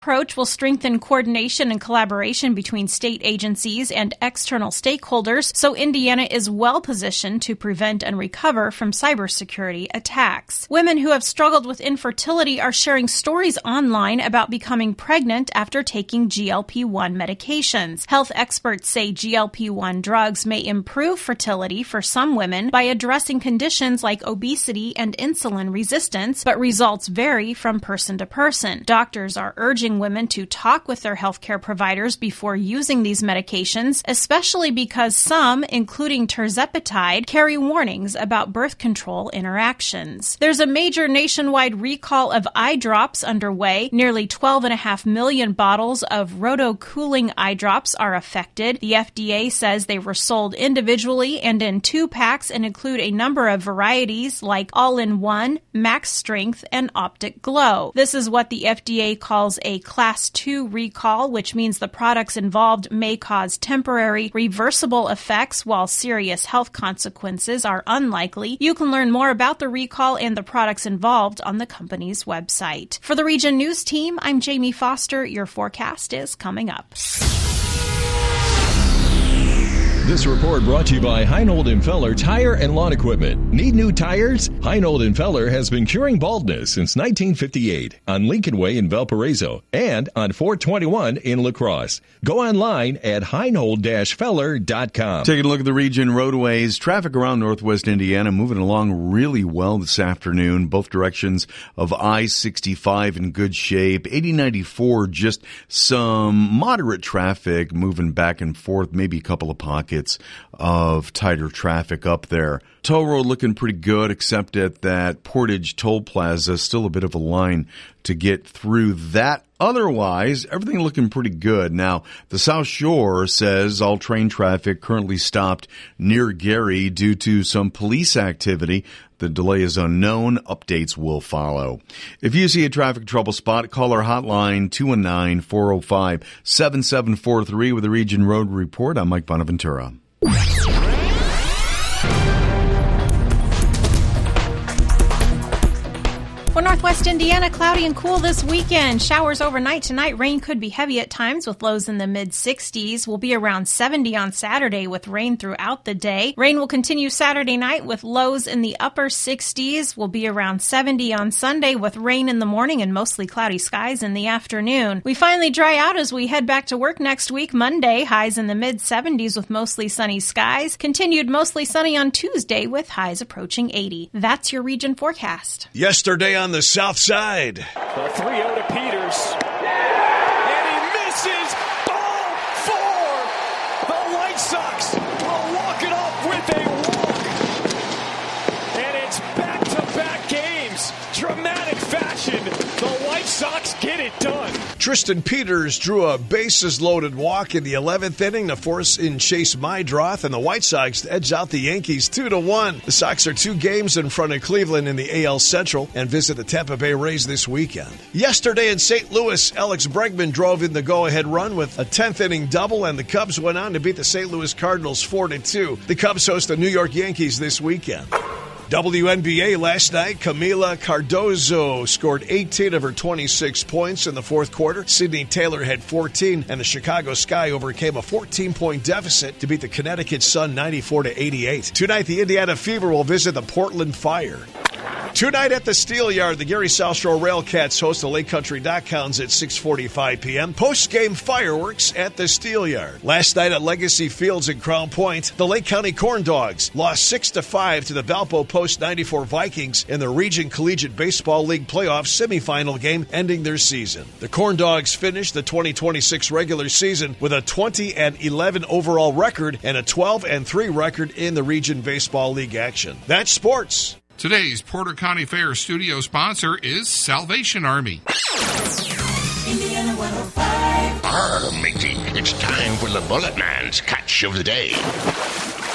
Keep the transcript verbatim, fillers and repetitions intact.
approach will strengthen coordination and collaboration between state agencies and external stakeholders, so Indiana is well positioned to prevent and recover from cybersecurity attacks. Women who have struggled with infertility are sharing stories online about becoming pregnant after taking G L P one medications. Health experts say G L P one drugs may improve fertility for some women by addressing conditions like obesity and insulin resistance, but results vary from person to person. Doctors are urging women to talk with their healthcare providers before using these medications, especially because some, including tirzepatide, carry warnings about birth control interactions. There's a major nationwide recall of eye drops underway. Nearly twelve point five million bottles of rotocooling eye drops are affected. The F D A says they were sold individually and in two packs and include a number of varieties like All-in-One, Max Strength, and Optic Glow. This is what the F D A calls a Class two recall, which means the products involved may cause temporary reversible effects while serious health consequences are unlikely. You can learn more about the recall and the products involved on the company's website. For the Region News Team, I'm Jamie Foster. Your forecast is coming up. This report brought to you by Heinold and Feller Tire and Lawn Equipment. Need new tires? Heinold and Feller has been curing baldness since nineteen fifty-eight on Lincoln Way in Valparaiso and on four twenty-one in La Crosse. Go online at heinold dash feller dot com. Taking a look at the region roadways. Traffic around northwest Indiana moving along really well this afternoon. Both directions of I sixty-five in good shape. eighty ninety-four, just some moderate traffic moving back and forth, maybe a couple of pockets of tighter traffic up there. Toll Road looking pretty good, except at that Portage Toll Plaza. Still a bit of a line to get through that. Otherwise, everything looking pretty good. Now, the South Shore says all train traffic currently stopped near Gary due to some police activity. The delay is unknown. Updates will follow. If you see a traffic trouble spot, call our hotline two one nine, four oh five, seven seven four three with a Region Road Report. I'm Mike Bonaventura. For Northwest Indiana, cloudy and cool this weekend. Showers overnight tonight. Rain could be heavy at times with lows in the mid sixties. Will be around seventy on Saturday with rain throughout the day. Rain will continue Saturday night with lows in the upper sixties. Will be around seventy on Sunday with rain in the morning and mostly cloudy skies in the afternoon. We finally dry out as we head back to work next week. Monday, highs in the mid seventies with mostly sunny skies. Continued mostly sunny on Tuesday with highs approaching eighty. That's your region forecast. Yesterday on the south side. The three oh to Peters. And he misses. Ball four. The White Sox will walk it off with a walk. And it's back-to-back games. Dramatic fashion. The White Sox get it done. Tristan Peters drew a bases-loaded walk in the eleventh inning to force in Chase Meidroth, and the White Sox edge out the Yankees two to one. The Sox are two games in front of Cleveland in the A L Central and visit the Tampa Bay Rays this weekend. Yesterday in Saint Louis, Alex Bregman drove in the go-ahead run with a tenth inning double, and the Cubs went on to beat the Saint Louis Cardinals four to two. The Cubs host the New York Yankees this weekend. W N B A last night, Camila Cardozo scored eighteen of her twenty-six points in the fourth quarter. Sydney Taylor had fourteen, and the Chicago Sky overcame a fourteen-point deficit to beat the Connecticut Sun ninety-four to eighty-eight. Tonight, the Indiana Fever will visit the Portland Fire. Tonight at the Steel Yard, the Gary South Shore Railcats host the Lake Country Dockhounds at six forty-five p.m. Post-game fireworks at the Steel Yard. Last night at Legacy Fields in Crown Point, the Lake County Corn Dogs lost six to five to the Valpo Post ninety-four Vikings in the Region Collegiate Baseball League playoff semifinal game, ending their season. The Corn Dogs finished the twenty twenty-six regular season with a twenty and eleven overall record and a twelve and three record in the Region Baseball League action. That's sports. Today's Porter County Fair studio sponsor is Salvation Army. Indiana one oh five. Arr, matey, it's time for the Bullet Man's Catch of the Day.